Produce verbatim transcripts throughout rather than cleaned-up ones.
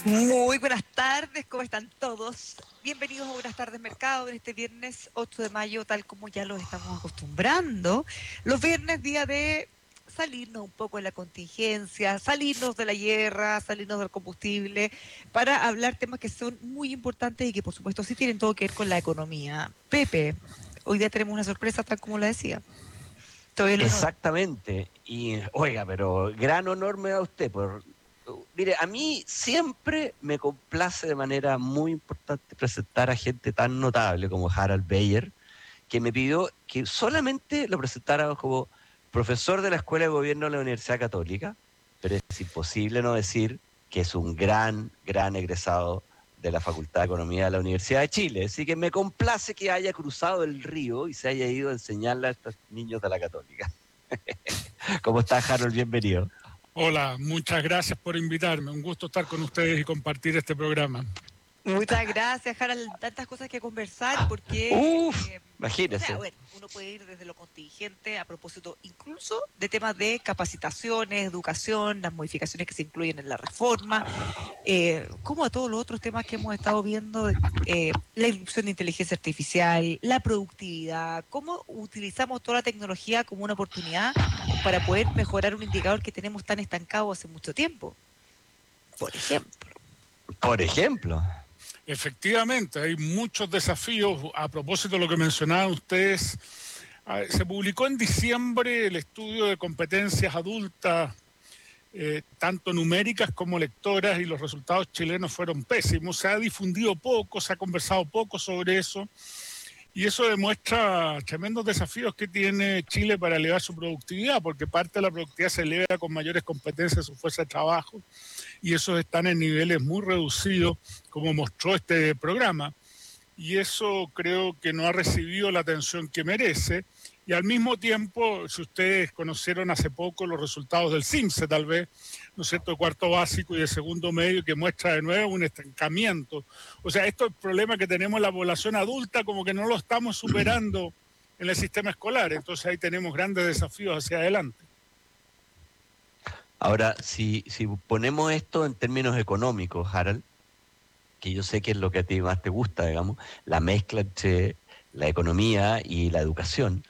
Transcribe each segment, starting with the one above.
Muy buenas tardes, ¿cómo están todos? Bienvenidos a Buenas tardes Mercado en este viernes ocho de mayo, tal como ya los estamos acostumbrando. Los viernes, día de salirnos un poco de la contingencia, salirnos de la guerra, salirnos del combustible, para hablar temas que son muy importantes y que por supuesto sí tienen todo que ver con la economía. Pepe, hoy día tenemos una sorpresa, tal como lo decía. Todo el honor. Exactamente. Y oiga, pero gran honor me da usted por... Mire, a mí siempre me complace de manera muy importante presentar a gente tan notable como Harald Beyer, que me pidió que solamente lo presentara como profesor de la Escuela de Gobierno de la Universidad Católica, pero es imposible no decir que es un gran, gran egresado de la Facultad de Economía de la Universidad de Chile. Así que me complace que haya cruzado el río y se haya ido a enseñarle a estos niños de la Católica. ¿Cómo está, Harold? Bienvenido. Hola, muchas gracias por invitarme. Un gusto estar con ustedes y compartir este programa. Muchas gracias, Harald. Tantas cosas que conversar porque, Uf, eh, o sea, imagínese. bueno, uno puede ir desde lo contingente a propósito incluso de temas de capacitaciones, educación, las modificaciones que se incluyen en la reforma, eh, como a todos los otros temas que hemos estado viendo, eh, la irrupción de inteligencia artificial, la productividad, cómo utilizamos toda la tecnología como una oportunidad para poder mejorar un indicador que tenemos tan estancado hace mucho tiempo, por ejemplo. Por ejemplo. Efectivamente, hay muchos desafíos. A propósito de lo que mencionaban ustedes, se publicó en diciembre el estudio de competencias adultas, eh, tanto numéricas como lectoras, y los resultados chilenos fueron pésimos. Se ha difundido poco, se ha conversado poco sobre eso, y eso demuestra tremendos desafíos que tiene Chile para elevar su productividad, porque parte de la productividad se eleva con mayores competencias de su fuerza de trabajo, y esos están en niveles muy reducidos, como mostró este programa, y eso creo que no ha recibido la atención que merece. Y al mismo tiempo, si ustedes conocieron hace poco los resultados del CIMSE, tal vez, ¿no es cierto?, de cuarto básico y de segundo medio, que muestra de nuevo un estancamiento. O sea, esto es el problema que tenemos en la población adulta, como que no lo estamos superando en el sistema escolar. Entonces ahí tenemos grandes desafíos hacia adelante. Ahora, si, si ponemos esto en términos económicos, Harald, que yo sé que es lo que a ti más te gusta, digamos, la mezcla entre la economía y la educación,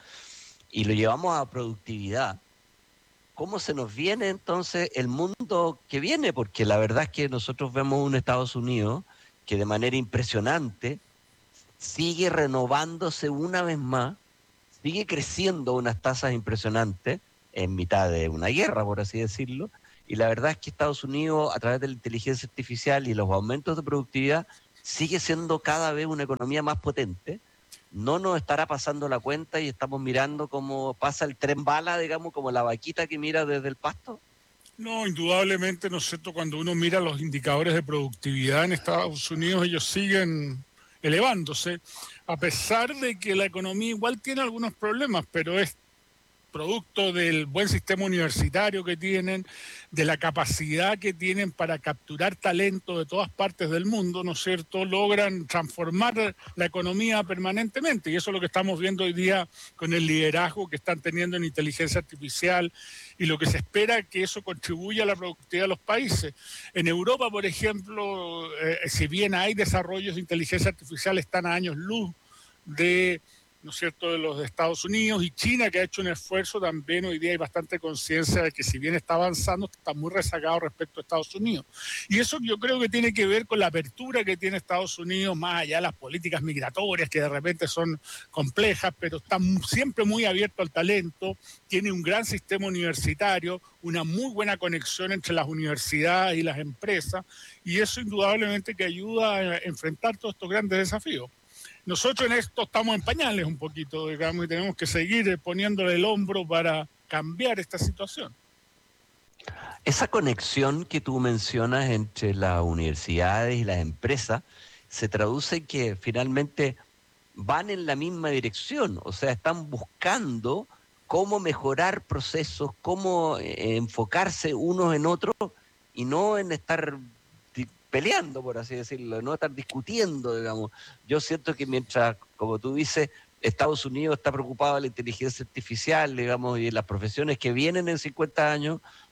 y lo llevamos a productividad, ¿cómo se nos viene entonces el mundo que viene? Porque la verdad es que nosotros vemos un Estados Unidos que de manera impresionante sigue renovándose una vez más, sigue creciendo unas tasas impresionantes en mitad de una guerra, por así decirlo, y la verdad es que Estados Unidos, a través de la inteligencia artificial y los aumentos de productividad, sigue siendo cada vez una economía más potente. No nos estará pasando la cuenta y estamos mirando cómo pasa el tren bala, digamos, como la vaquita que mira desde el pasto. No, indudablemente, ¿no es cierto? Cuando uno mira los indicadores de productividad en Estados Unidos, ellos siguen elevándose, a pesar de que la economía igual tiene algunos problemas, pero es producto del buen sistema universitario que tienen, de la capacidad que tienen para capturar talento de todas partes del mundo, ¿no es cierto?, logran transformar la economía permanentemente. Y eso es lo que estamos viendo hoy día con el liderazgo que están teniendo en inteligencia artificial y lo que se espera que eso contribuya a la productividad de los países. En Europa, por ejemplo, eh, si bien hay desarrollos de inteligencia artificial, están a años luz de... ¿no es cierto?, de los de Estados Unidos, y China, que ha hecho un esfuerzo también. Hoy día hay bastante conciencia de que si bien está avanzando, está muy rezagado respecto a Estados Unidos. Y eso yo creo que tiene que ver con la apertura que tiene Estados Unidos, más allá de las políticas migratorias, que de repente son complejas, pero está siempre muy abierto al talento, tiene un gran sistema universitario, una muy buena conexión entre las universidades y las empresas, y eso indudablemente que ayuda a enfrentar todos estos grandes desafíos. Nosotros en esto estamos en pañales un poquito, digamos, y tenemos que seguir poniéndole el hombro para cambiar esta situación. Esa conexión que tú mencionas entre las universidades y las empresas se traduce en que finalmente van en la misma dirección, o sea, están buscando cómo mejorar procesos, cómo eh, enfocarse unos en otros y no en estar peleando, por así decirlo, no estar discutiendo, digamos. Yo siento que mientras, como tú dices, Estados Unidos está preocupado de la inteligencia artificial, digamos, y de las profesiones que vienen en cincuenta años,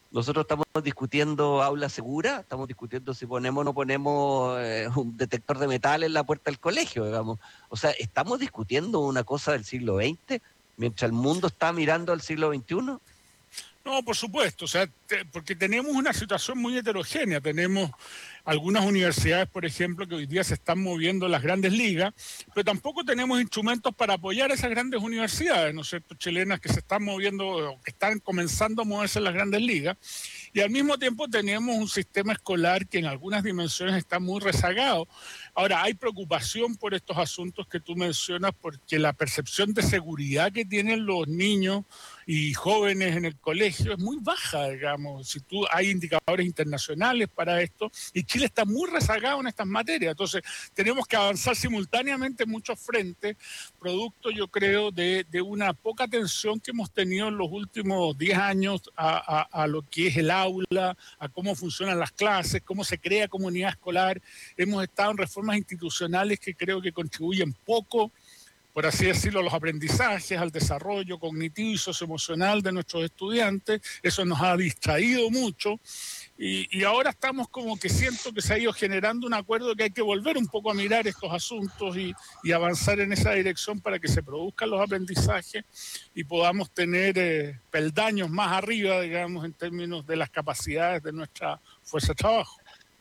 Nosotros estamos discutiendo aula segura, estamos discutiendo si ponemos o no ponemos eh, un detector de metal en la puerta del colegio, digamos. O sea, estamos discutiendo una cosa del siglo veinte, mientras el mundo está mirando al siglo veintiuno. No, por supuesto, o sea, te, porque tenemos una situación muy heterogénea. Tenemos algunas universidades, por ejemplo, que hoy día se están moviendo en las grandes ligas, pero tampoco tenemos instrumentos para apoyar a esas grandes universidades, ¿no es cierto?, chilenas que se están moviendo, o que están comenzando a moverse en las grandes ligas. Y al mismo tiempo tenemos un sistema escolar que en algunas dimensiones está muy rezagado. Ahora, hay preocupación por estos asuntos que tú mencionas, porque la percepción de seguridad que tienen los niños y jóvenes en el colegio es muy baja, digamos. Si tú hay indicadores internacionales para esto, y Chile está muy rezagado en estas materias. Entonces, tenemos que avanzar simultáneamente en muchos frentes, producto, yo creo, de, de una poca atención que hemos tenido en los últimos diez años a, a, a lo que es el aula, a cómo funcionan las clases, cómo se crea comunidad escolar. Hemos estado en reformas institucionales que creo que contribuyen poco, por así decirlo, a los aprendizajes, al desarrollo cognitivo y socioemocional de nuestros estudiantes. Eso nos ha distraído mucho. Y, y ahora estamos como que siento que se ha ido generando un acuerdo que hay que volver un poco a mirar estos asuntos y, y avanzar en esa dirección para que se produzcan los aprendizajes y podamos tener eh, peldaños más arriba, digamos, en términos de las capacidades de nuestra fuerza de trabajo.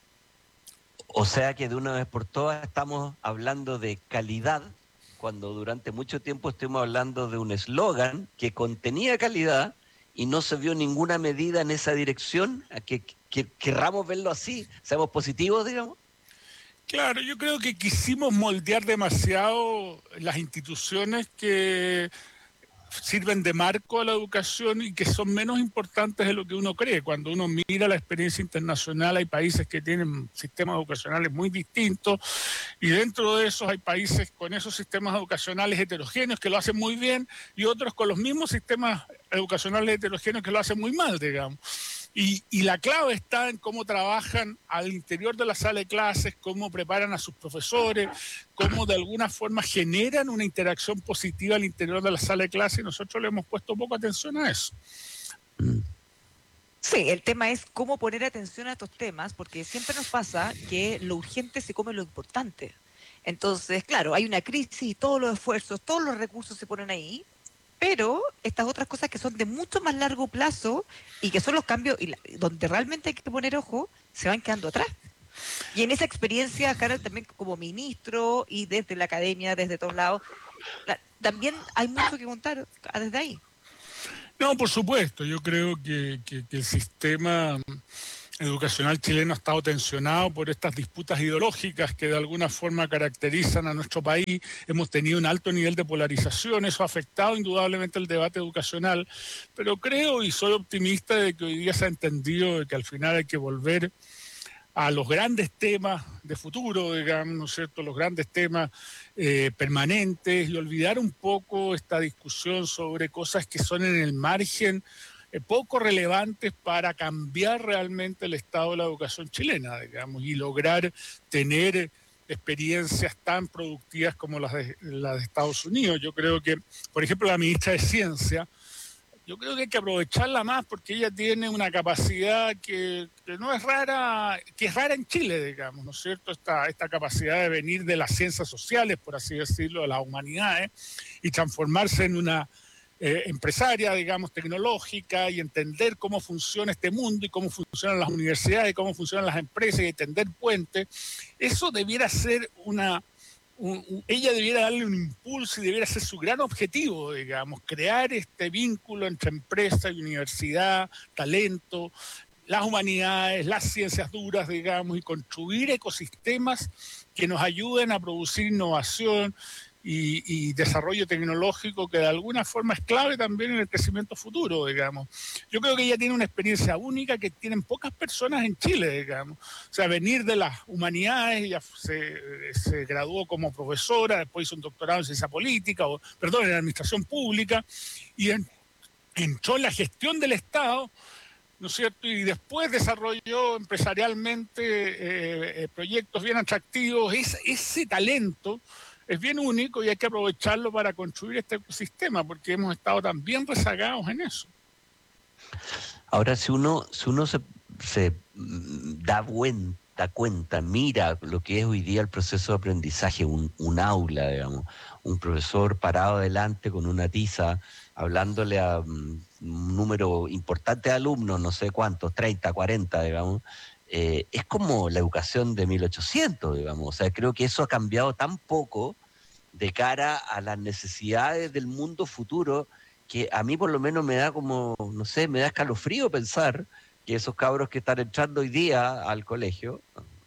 O sea que de una vez por todas estamos hablando de calidad, cuando durante mucho tiempo estuvimos hablando de un eslogan que contenía calidad y no se vio ninguna medida en esa dirección. ¿A que, que querramos verlo así? ¿Seamos positivos, digamos? Claro, yo creo que quisimos moldear demasiado las instituciones que sirven de marco a la educación y que son menos importantes de lo que uno cree. Cuando uno mira la experiencia internacional, hay países que tienen sistemas educacionales muy distintos y dentro de esos hay países con esos sistemas educacionales heterogéneos que lo hacen muy bien y otros con los mismos sistemas educacionales heterogéneos que lo hacen muy mal, digamos. Y, y la clave está en cómo trabajan al interior de la sala de clases, cómo preparan a sus profesores, cómo de alguna forma generan una interacción positiva al interior de la sala de clases, y nosotros le hemos puesto poco atención a eso. Sí, el tema es cómo poner atención a estos temas, porque siempre nos pasa que lo urgente se come lo importante. Entonces, claro, hay una crisis y todos los esfuerzos, todos los recursos se ponen ahí, pero estas otras cosas que son de mucho más largo plazo y que son los cambios y la, donde realmente hay que poner ojo, se van quedando atrás. Y en esa experiencia, Harold, también como ministro y desde la academia, desde todos lados, la, también hay mucho que contar desde ahí. No, por supuesto, yo creo que, que, que el sistema educacional chileno ha estado tensionado por estas disputas ideológicas que de alguna forma caracterizan a nuestro país. Hemos tenido un alto nivel de polarización, eso ha afectado indudablemente el debate educacional, pero creo y soy optimista de que hoy día se ha entendido de que al final hay que volver a los grandes temas de futuro, digamos, ¿no es cierto?, los grandes temas eh, permanentes y olvidar un poco esta discusión sobre cosas que son en el margen Eh, poco relevantes para cambiar realmente el estado de la educación chilena, digamos, y lograr tener experiencias tan productivas como las de, las de Estados Unidos. Yo creo que, por ejemplo, la ministra de Ciencia, yo creo que hay que aprovecharla más porque ella tiene una capacidad que, que no es rara, que es rara en Chile, digamos, ¿no es cierto? Esta, esta capacidad de venir de las ciencias sociales, por así decirlo, de las humanidades, y transformarse en una Eh, empresaria, digamos, tecnológica y entender cómo funciona este mundo y cómo funcionan las universidades y cómo funcionan las empresas y tender puentes. Eso debiera ser una... Un, un, ella debiera darle un impulso y debiera ser su gran objetivo, digamos, crear este vínculo entre empresa y universidad, talento, las humanidades, las ciencias duras, digamos, y construir ecosistemas que nos ayuden a producir innovación Y, y desarrollo tecnológico que de alguna forma es clave también en el crecimiento futuro, digamos. Yo creo que ella tiene una experiencia única que tienen pocas personas en Chile, digamos. O sea, venir de las humanidades, ella se, se graduó como profesora, después hizo un doctorado en ciencia política, o, perdón, en administración pública, y en, entró en la gestión del Estado, ¿no es cierto? Y después desarrolló empresarialmente eh, eh, proyectos bien atractivos. Es, ese talento es bien único y hay que aprovecharlo para construir este ecosistema, porque hemos estado tan bien rezagados en eso. Ahora, si uno, si uno se, se mm, da buen- da cuenta, mira lo que es hoy día el proceso de aprendizaje, un, un aula, digamos, un profesor parado adelante con una tiza, hablándole a mm, un número importante de alumnos, no sé cuántos, treinta, cuarenta, digamos, eh, es como la educación de mil ochocientos, digamos. O sea, creo que eso ha cambiado tan poco de cara a las necesidades del mundo futuro, que a mí por lo menos me da como, no sé, me da escalofrío pensar que esos cabros que están entrando hoy día al colegio,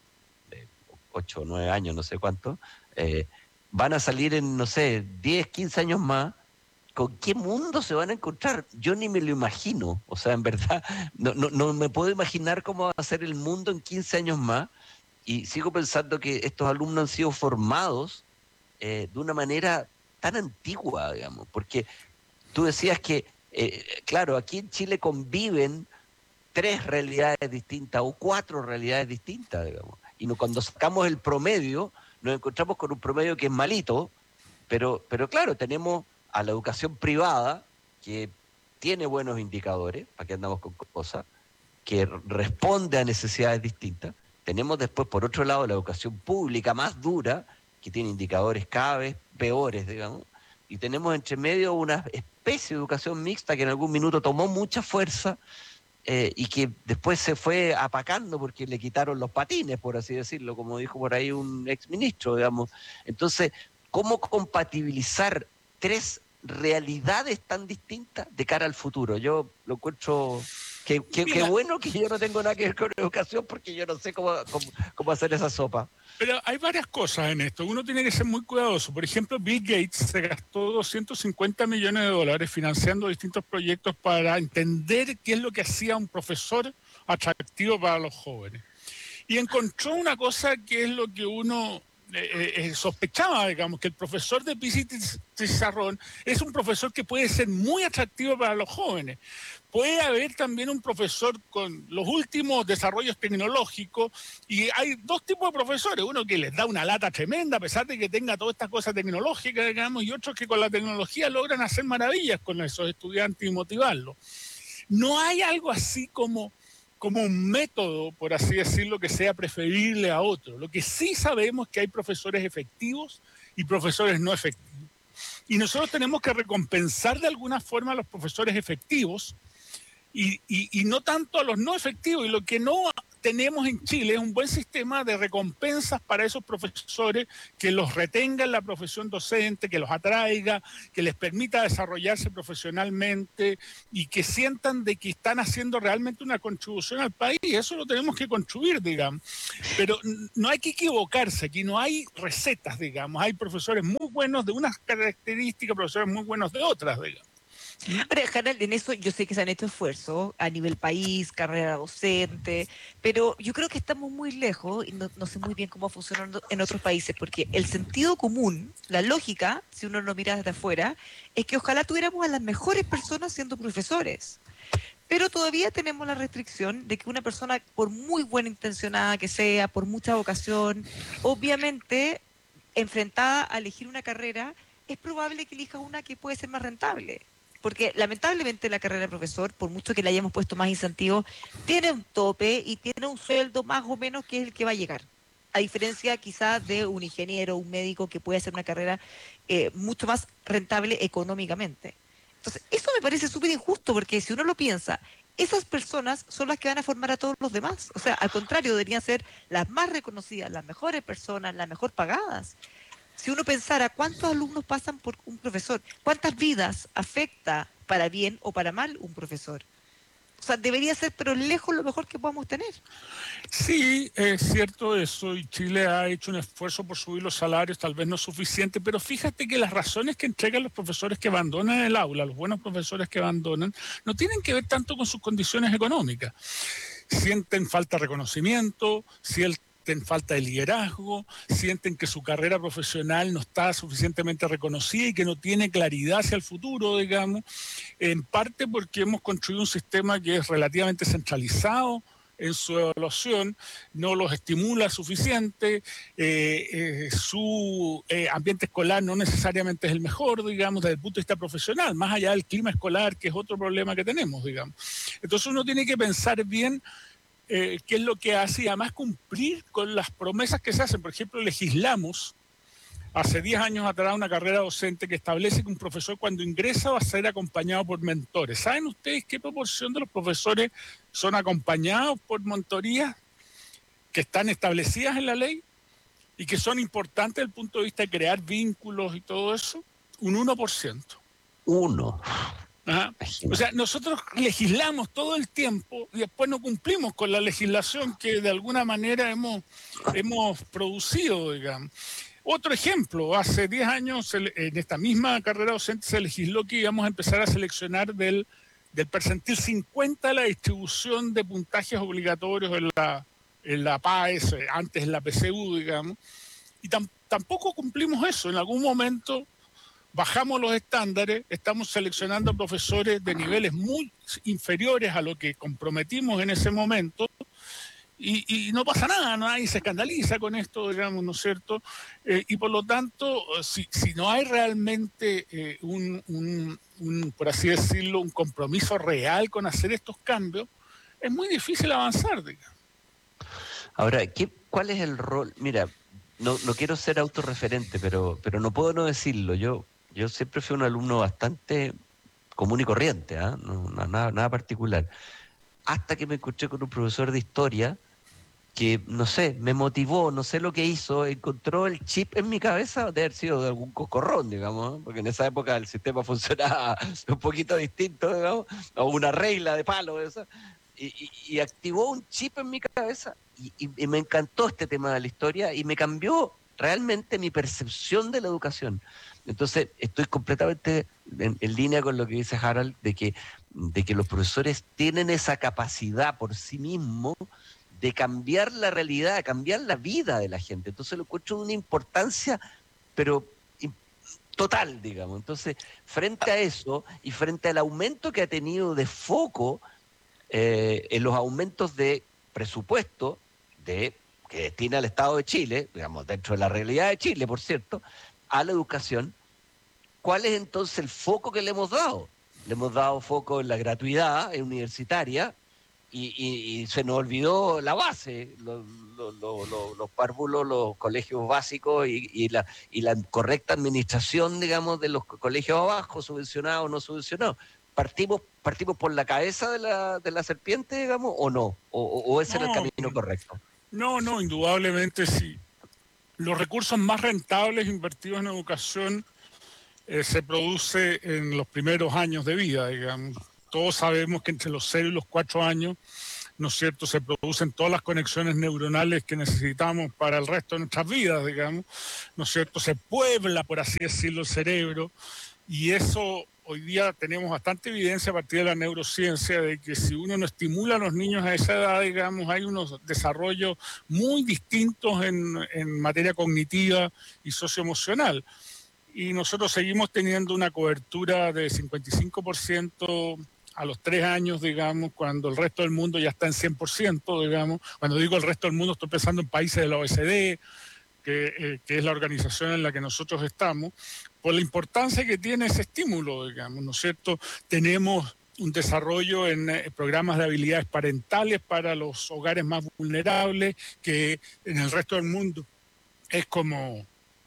de ocho o nueve años, no sé cuánto, eh, van a salir en, no sé, diez, quince años más. ¿Con qué mundo se van a encontrar? Yo ni me lo imagino. O sea, en verdad, no, no, no me puedo imaginar cómo va a ser el mundo en quince años más. Y sigo pensando que estos alumnos han sido formados eh, de una manera tan antigua, digamos, porque tú decías que, eh, claro, aquí en Chile conviven tres realidades distintas o cuatro realidades distintas, digamos, y no, cuando sacamos el promedio, nos encontramos con un promedio que es malito, pero, pero claro, tenemos a la educación privada, que tiene buenos indicadores, para que andamos con cosas, que responde a necesidades distintas. Tenemos después, por otro lado, la educación pública más dura, que tiene indicadores cada vez peores, digamos, y tenemos entre medio una especie de educación mixta que en algún minuto tomó mucha fuerza eh, y que después se fue apacando porque le quitaron los patines, por así decirlo, como dijo por ahí un exministro, digamos. Entonces, ¿cómo compatibilizar tres realidades tan distintas de cara al futuro? Yo lo encuentro... Qué, qué, qué Mira, bueno que yo no tengo nada que ver con educación porque yo no sé cómo, cómo, cómo hacer esa sopa. pero hay varias cosas en esto. Uno tiene que ser muy cuidadoso. Por ejemplo, Bill Gates se gastó doscientos cincuenta millones de dólares financiando distintos proyectos para entender qué es lo que hacía un profesor atractivo para los jóvenes. Y encontró una cosa que es lo que uno eh, eh, sospechaba, digamos, que el profesor de pizarrón es un profesor que puede ser muy atractivo para los jóvenes. Puede haber también un profesor con los últimos desarrollos tecnológicos y hay dos tipos de profesores, uno que les da una lata tremenda a pesar de que tenga todas estas cosas tecnológicas, digamos, y otros que con la tecnología logran hacer maravillas con esos estudiantes y motivarlos. No hay algo así como, como un método, por así decirlo, que sea preferible a otro. Lo que sí sabemos es que hay profesores efectivos y profesores no efectivos. Y nosotros tenemos que recompensar de alguna forma a los profesores efectivos y, y, y no tanto a los no efectivos. Y lo que no tenemos en Chile es un buen sistema de recompensas para esos profesores que los retenga en la profesión docente, que los atraiga, que les permita desarrollarse profesionalmente y que sientan de que están haciendo realmente una contribución al país. Eso lo tenemos que construir, digamos. Pero no hay que equivocarse, aquí no hay recetas, digamos. Hay profesores muy buenos de unas características, profesores muy buenos de otras, digamos. Pero, Harold, en eso yo sé que se han hecho esfuerzos a nivel país, carrera docente, pero yo creo que estamos muy lejos y no, no sé muy bien cómo funciona en otros países, porque el sentido común, la lógica, si uno lo mira desde afuera, es que ojalá tuviéramos a las mejores personas siendo profesores. Pero todavía tenemos la restricción de que una persona, por muy buena intencionada que sea, por mucha vocación, obviamente, enfrentada a elegir una carrera, es probable que elija una que puede ser más rentable. Porque lamentablemente la carrera de profesor, por mucho que le hayamos puesto más incentivos, tiene un tope y tiene un sueldo más o menos que es el que va a llegar. A diferencia quizás de un ingeniero, un médico que puede hacer una carrera eh, mucho más rentable económicamente. Entonces, eso me parece súper injusto porque si uno lo piensa, esas personas son las que van a formar a todos los demás. O sea, al contrario, deberían ser las más reconocidas, las mejores personas, las mejor pagadas. Si uno pensara cuántos alumnos pasan por un profesor, cuántas vidas afecta para bien o para mal un profesor. O sea, debería ser, pero lejos lo mejor que podamos tener. Sí, es cierto eso, y Chile ha hecho un esfuerzo por subir los salarios, tal vez no suficiente, pero fíjate que las razones que entregan los profesores que abandonan el aula, los buenos profesores que abandonan, no tienen que ver tanto con sus condiciones económicas. Sienten falta de reconocimiento, sienten falta de liderazgo, sienten que su carrera profesional no está suficientemente reconocida y que no tiene claridad hacia el futuro, digamos, en parte porque hemos construido un sistema que es relativamente centralizado en su evaluación, no los estimula suficiente, eh, eh, su eh, ambiente escolar no necesariamente es el mejor, digamos, desde el punto de vista profesional, más allá del clima escolar, que es otro problema que tenemos, digamos. Entonces uno tiene que pensar bien eh, qué es lo que hace y además cumplir con las promesas que se hacen. Por ejemplo, legislamos hace diez años atrás una carrera docente que establece que un profesor cuando ingresa va a ser acompañado por mentores. ¿Saben ustedes qué proporción de los profesores son acompañados por mentorías que están establecidas en la ley y que son importantes desde el punto de vista de crear vínculos y todo eso? Un uno por ciento. Uno. Ajá. O sea, nosotros legislamos todo el tiempo y después no cumplimos con la legislación que de alguna manera hemos, hemos producido, digamos. Otro ejemplo, hace diez años en esta misma carrera docente se legisló que íbamos a empezar a seleccionar del, del percentil cincuenta la distribución de puntajes obligatorios en la, en la P A E S, antes en la P C U, digamos, y tam, tampoco cumplimos eso. En algún momento bajamos los estándares, estamos seleccionando profesores de niveles muy inferiores a lo que comprometimos en ese momento, Y, y no pasa nada, nadie se escandaliza con esto, digamos, ¿no es cierto? Eh, y por lo tanto, si, si no hay realmente eh, un, un, un, por así decirlo, un compromiso real con hacer estos cambios, es muy difícil avanzar, digamos. Ahora, ¿qué, ¿cuál es el rol? Mira, no, no quiero ser autorreferente, pero, pero no puedo no decirlo. Yo, yo siempre fui un alumno bastante común y corriente, ¿eh? no, no, nada, nada particular. Hasta que me encontré con un profesor de historia que, no sé, me motivó, no sé lo que hizo, encontró el chip en mi cabeza de haber sido de algún cocorrón, digamos, ¿eh? Porque en esa época el sistema funcionaba un poquito distinto, digamos, o una regla de palo, esa, y, y, y activó un chip en mi cabeza y, y, y me encantó este tema de la historia y me cambió realmente mi percepción de la educación. Entonces, estoy completamente en, en línea con lo que dice Harald, de que, de que los profesores tienen esa capacidad por sí mismos de cambiar la realidad, de cambiar la vida de la gente. Entonces lo encuentro de una importancia, pero total, digamos. Entonces, frente a eso y frente al aumento que ha tenido de foco eh, en los aumentos de presupuesto de que destina el Estado de Chile, digamos, dentro de la realidad de Chile, por cierto, a la educación, ¿cuál es entonces el foco que le hemos dado? Le hemos dado foco en la gratuidad universitaria, Y, y, y se nos olvidó la base, los, los, los, los párvulos, los colegios básicos y, y, la, y la correcta administración, digamos, de los colegios abajo, subvencionados o no subvencionados. ¿Partimos, partimos por la cabeza de la, de la serpiente, digamos, o no? ¿O, o ese no, era el camino correcto? No, no, indudablemente sí. Los recursos más rentables invertidos en educación eh, se produce en los primeros años de vida, digamos. Todos sabemos que entre los cero y los cuatro años, ¿no es cierto?, se producen todas las conexiones neuronales que necesitamos para el resto de nuestras vidas, digamos, ¿no es cierto? Se puebla, por así decirlo, el cerebro, y eso hoy día tenemos bastante evidencia a partir de la neurociencia de que si uno no estimula a los niños a esa edad, digamos, hay unos desarrollos muy distintos en, en materia cognitiva y socioemocional. Y nosotros seguimos teniendo una cobertura de cincuenta y cinco por ciento a los tres años, digamos, cuando el resto del mundo ya está en cien por ciento, digamos. Cuando digo el resto del mundo, estoy pensando en países de la O E C D, que, eh, que es la organización en la que nosotros estamos, por la importancia que tiene ese estímulo, digamos, ¿no es cierto? Tenemos un desarrollo en eh, programas de habilidades parentales para los hogares más vulnerables, que en el resto del mundo es como...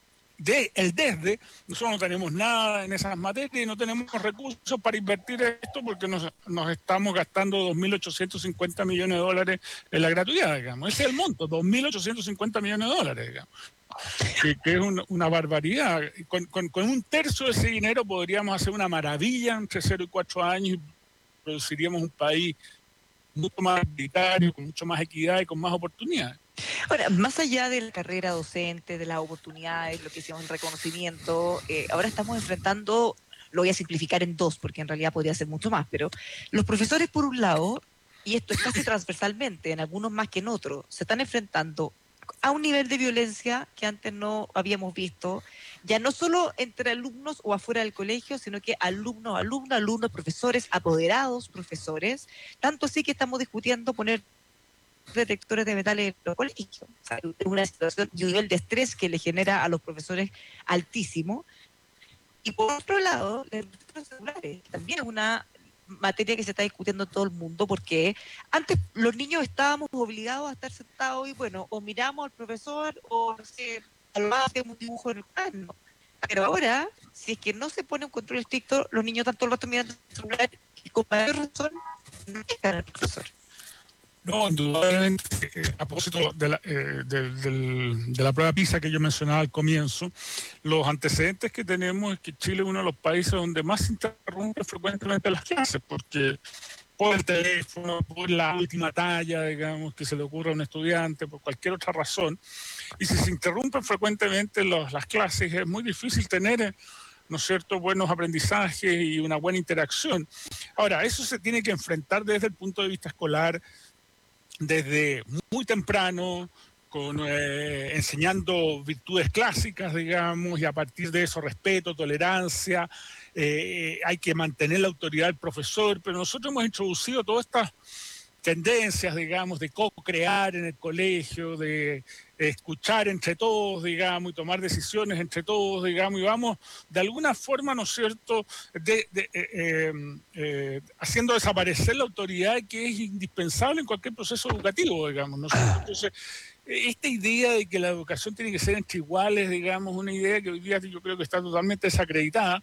De, el desde, nosotros no tenemos nada en esas materias y no tenemos recursos para invertir esto porque nos, nos estamos gastando dos mil ochocientos cincuenta millones de dólares en la gratuidad, digamos. Ese es el monto, dos mil ochocientos cincuenta millones de dólares, digamos. Que, que es una, una barbaridad. Con, con, con un tercio de ese dinero podríamos hacer una maravilla entre cero y cuatro años y produciríamos un país mucho más igualitario, con mucho más equidad y con más oportunidades. Ahora, más allá de la carrera docente, de las oportunidades, lo que hicimos el reconocimiento, eh, ahora estamos enfrentando, lo voy a simplificar en dos, porque en realidad podría ser mucho más, pero los profesores por un lado, y esto es casi transversalmente, en algunos más que en otros, se están enfrentando a un nivel de violencia que antes no habíamos visto, ya no solo entre alumnos o afuera del colegio, sino que alumnos, alumnos, alumnos, profesores, apoderados, profesores, tanto así que estamos discutiendo poner detectores de metales en los colegios. O sea, es una situación y un nivel de estrés que le genera a los profesores altísimo. Y por otro lado, los celulares, también es una materia que se está discutiendo en todo el mundo, porque antes los niños estábamos obligados a estar sentados y bueno, o miramos al profesor o no sé, al lado hacemos un dibujo en el cuaderno. Pero ahora, si es que no se pone un control estricto, los niños están todo el rato mirando el celular y con mayor razón no llegan al profesor. No, indudablemente, eh, a propósito de la, eh, de, del, de la prueba PISA que yo mencionaba al comienzo, los antecedentes que tenemos es que Chile es uno de los países donde más se interrumpe frecuentemente las clases, porque por el teléfono, por la última talla, digamos, que se le ocurra a un estudiante, por cualquier otra razón, y si se interrumpen frecuentemente los, las clases, es muy difícil tener, ¿no es cierto?, buenos aprendizajes y una buena interacción. Ahora, eso se tiene que enfrentar desde el punto de vista escolar, desde muy temprano, con, eh, enseñando virtudes clásicas, digamos, y a partir de eso respeto, tolerancia, eh, hay que mantener la autoridad del profesor, pero nosotros hemos introducido todas estas tendencias, digamos, de co-crear en el colegio, de escuchar entre todos, digamos, y tomar decisiones entre todos, digamos, y vamos de alguna forma, ¿no es cierto?, de, de, eh, eh, eh, haciendo desaparecer la autoridad que es indispensable en cualquier proceso educativo, digamos, ¿no es cierto? Entonces, esta idea de que la educación tiene que ser entre iguales, digamos, una idea que hoy día yo creo que está totalmente desacreditada,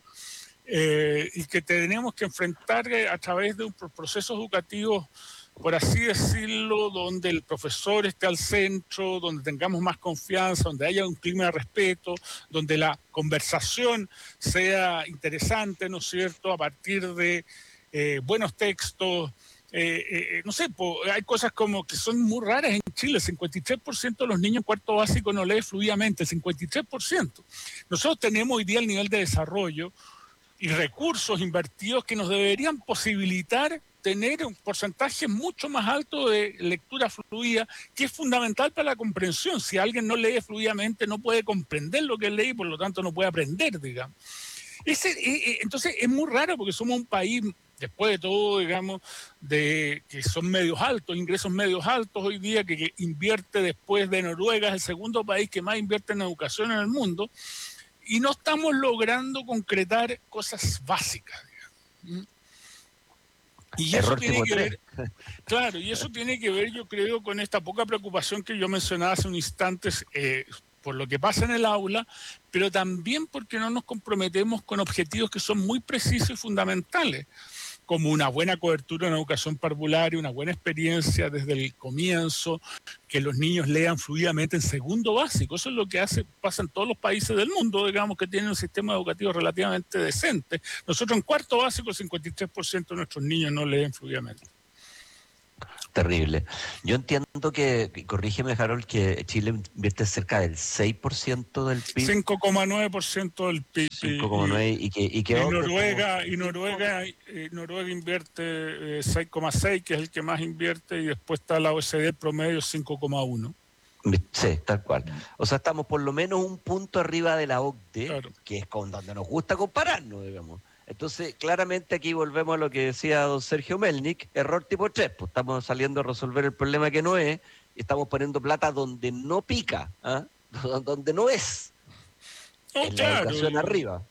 eh, y que tenemos que enfrentar a través de un proceso educativo, por así decirlo, donde el profesor esté al centro, donde tengamos más confianza, donde haya un clima de respeto, donde la conversación sea interesante, ¿no es cierto?, a partir de eh, buenos textos. Eh, eh, no sé, po, hay cosas como que son muy raras en Chile. El cincuenta y tres por ciento de los niños en cuarto básico no lee fluidamente, el cincuenta y tres por ciento. Nosotros tenemos hoy día el nivel de desarrollo y recursos invertidos que nos deberían posibilitar tener un porcentaje mucho más alto de lectura fluida, que es fundamental para la comprensión. Si alguien no lee fluidamente, no puede comprender lo que lee y por lo tanto no puede aprender, digamos. Ese, eh, entonces es muy raro porque somos un país, después de todo, digamos, de que son medios altos, ingresos medios altos hoy día, que, que invierte después de Noruega, es el segundo país que más invierte en educación en el mundo, y no estamos logrando concretar cosas básicas, digamos. Y eso tiene que ver, claro, y eso tiene que ver, yo creo, con esta poca preocupación que yo mencionaba hace un instante, eh, por lo que pasa en el aula, pero también porque no nos comprometemos con objetivos que son muy precisos y fundamentales, como una buena cobertura en educación parvularia, una buena experiencia desde el comienzo, que los niños lean fluidamente en segundo básico. Eso es lo que hace, pasa en todos los países del mundo, digamos, que tienen un sistema educativo relativamente decente. Nosotros en cuarto básico, el cincuenta y tres por ciento de nuestros niños no leen fluidamente. Terrible. Yo entiendo que, corrígeme, Harold, que Chile invierte cerca del seis por ciento del P I B. cinco coma nueve por ciento del P I B. cinco coma nueve y, y que, y que y otro, Noruega, como... y Noruega, y Noruega invierte eh, seis coma seis, que es el que más invierte, y después está la O E C D, el promedio cinco coma uno. Sí, tal cual. O sea, estamos por lo menos un punto arriba de la O C D E, claro, que es con donde nos gusta compararnos, digamos. Entonces, claramente aquí volvemos a lo que decía don Sergio Melnik, error tipo tres, pues estamos saliendo a resolver el problema que no es, y estamos poniendo plata donde no pica, ¿eh? Donde no es, oh, en claro, la educación y, arriba.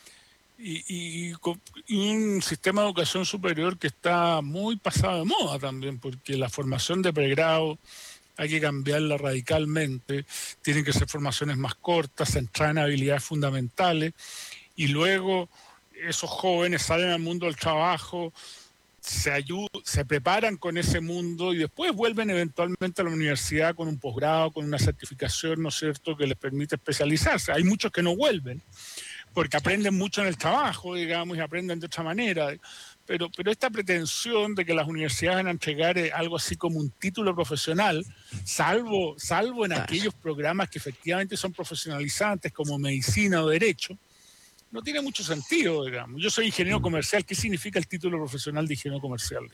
Y, y, y un sistema de educación superior que está muy pasado de moda también, porque la formación de pregrado hay que cambiarla radicalmente, tienen que ser formaciones más cortas, centradas en habilidades fundamentales, y luego esos jóvenes salen al mundo del trabajo, se, ayudan, se preparan con ese mundo y después vuelven eventualmente a la universidad con un posgrado, con una certificación, ¿no es cierto?, que les permite especializarse. Hay muchos que no vuelven porque aprenden mucho en el trabajo, digamos, y aprenden de otra manera. Pero, pero esta pretensión de que las universidades van a entregar algo así como un título profesional, salvo, salvo en aquellos programas que efectivamente son profesionalizantes como medicina o derecho, no tiene mucho sentido, digamos. Yo soy ingeniero comercial. ¿Qué significa el título profesional de ingeniero comercial?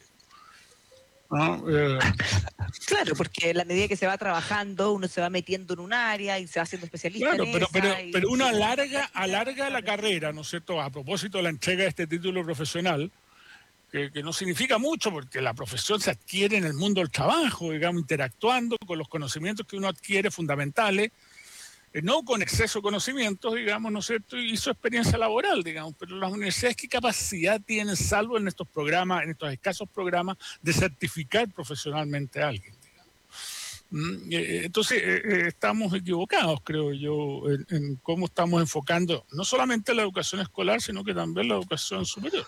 ¿No? Eh. Claro, porque a la medida que se va trabajando, uno se va metiendo en un área y se va haciendo especialista claro, en pero, esa. Pero, y... pero uno alarga, alarga la carrera, ¿no es cierto? A propósito de la entrega de este título profesional, que, que no significa mucho porque la profesión se adquiere en el mundo del trabajo, digamos, interactuando con los conocimientos que uno adquiere fundamentales, eh, no con exceso de conocimientos, digamos, ¿no es cierto? Y su experiencia laboral, digamos, pero las universidades, ¿qué capacidad tienen, salvo en estos programas, en estos escasos programas, de certificar profesionalmente a alguien? Entonces, eh, estamos equivocados, creo yo, en, en cómo estamos enfocando no solamente la educación escolar, sino que también la educación superior.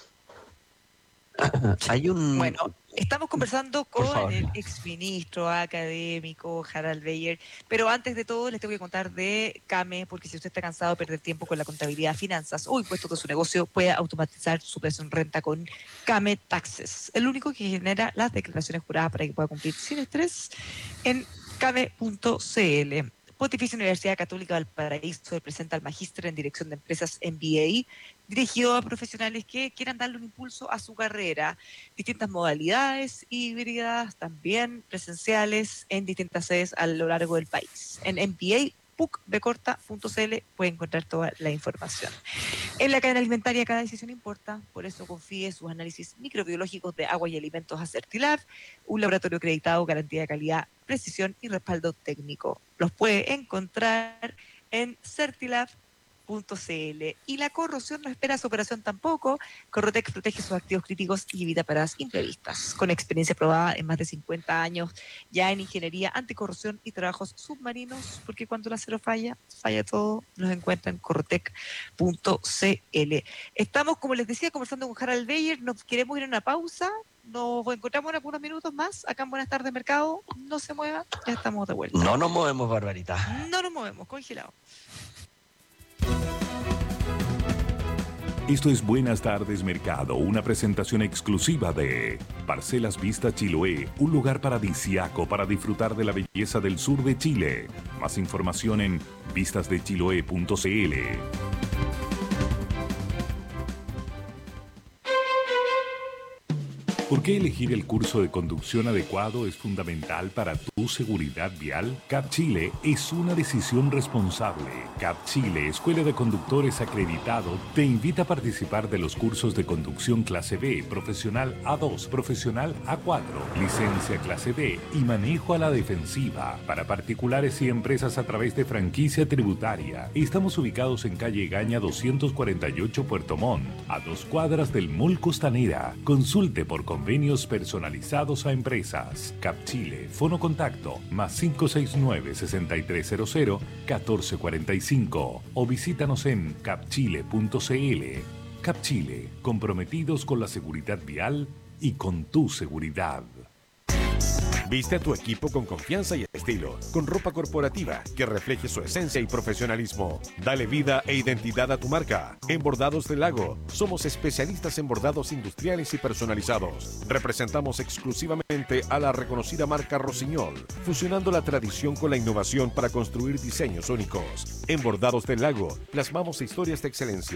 Hay un... Bueno, estamos conversando Por con favor. el exministro académico Harald Beyer, pero antes de todo les tengo que contar de Kame, porque si usted está cansado de perder tiempo con la contabilidad de finanzas o impuestos de su negocio, puede automatizar su presión renta con Kame Taxes, el único que genera las declaraciones juradas para que pueda cumplir sin estrés en kame punto cl. Pontificia Universidad Católica Valparaíso presenta al Magíster en Dirección de Empresas M B A, dirigido a profesionales que quieran darle un impulso a su carrera. Distintas modalidades, híbridas, también presenciales, en distintas sedes a lo largo del país. En M B A puc b corta punto c l puede encontrar toda la información. En la cadena alimentaria cada decisión importa, por eso confíe sus análisis microbiológicos de agua y alimentos a Certilab, un laboratorio acreditado, garantía de calidad, precisión y respaldo técnico. Los puede encontrar en certilab punto c l. Y la corrosión no espera su operación tampoco. Corrotec protege sus activos críticos y evita paradas imprevistas. Con experiencia probada en más de cincuenta años ya en ingeniería, anticorrosión y trabajos submarinos, porque cuando el acero falla, falla todo. Nos encuentran en corrotec punto c l. Estamos, como les decía, conversando con Harald Beyer. Nos queremos ir a una pausa. Nos encontramos en algunos minutos más acá en Buenas Tardes Mercado. No se mueva, ya estamos de vuelta. No nos movemos, Barbarita. No nos movemos, congelado. Esto es Buenas Tardes Mercado, una presentación exclusiva de Parcelas Vista Chiloé, un lugar paradisíaco para disfrutar de la belleza del sur de Chile. Más información en vistas de chiloé punto c l. ¿Por qué elegir el curso de conducción adecuado es fundamental para tu seguridad vial? C A P Chile es una decisión responsable. C A P Chile, Escuela de Conductores Acreditado, te invita a participar de los cursos de conducción clase B, profesional A dos, profesional A cuatro, licencia clase D y manejo a la defensiva para particulares y empresas a través de franquicia tributaria. Estamos ubicados en calle Gaña doscientos cuarenta y ocho Puerto Montt, a dos cuadras del Mall Costanera. Consulte por convenios personalizados a empresas. C A P Chile, fono contacto, más cinco seis nueve, seis tres cero cero, uno cuatro cuatro cinco o visítanos en capchile punto c l. C A P Chile, comprometidos con la seguridad vial y con tu seguridad. Viste a tu equipo con confianza y estilo, con ropa corporativa que refleje su esencia y profesionalismo. Dale vida e identidad a tu marca. En Bordados del Lago, somos especialistas en bordados industriales y personalizados. Representamos exclusivamente a la reconocida marca Rossignol, fusionando la tradición con la innovación para construir diseños únicos. En Bordados del Lago, plasmamos historias de excelencia